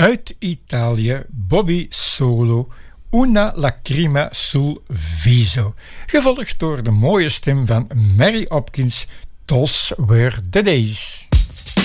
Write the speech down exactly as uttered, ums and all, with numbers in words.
uit Italië Bobby Solo, Una lacrima sul viso, gevolgd door de mooie stem van Mary Hopkins, Those Were the Days.